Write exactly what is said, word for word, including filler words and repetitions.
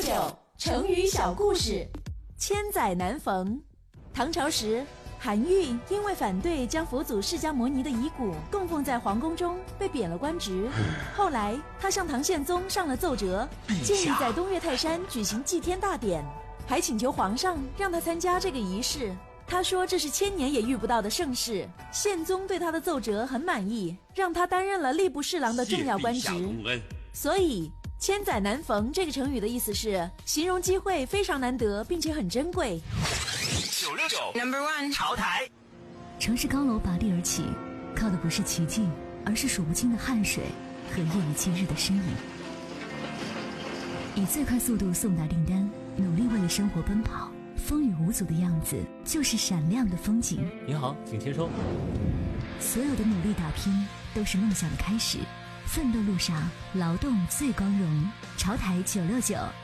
九成语小故事。千载难逢。唐朝时，韩愈因为反对将佛祖释迦牟尼的遗骨供奉在皇宫中，被贬了官职。后来他向唐宪宗上了奏折，建议在东岳泰山举行祭天大典，还请求皇上让他参加这个仪式。他说这是千年也遇不到的盛事。宪宗对他的奏折很满意，让他担任了吏部侍郎的重要官职。所以千载难逢这个成语的意思是形容机会非常难得，并且很珍贵。 九六九 Number One 潮台。 城市高楼拔地而起，靠的不是奇迹，而是数不清的汗水和夜以继日的身影。以最快速度送达订单，努力为了生活奔跑，风雨无阻的样子就是闪亮的风景。 您好，请签收。 所有的努力打拼都是梦想的开始，奋斗路上劳动最光荣。潮台九六九。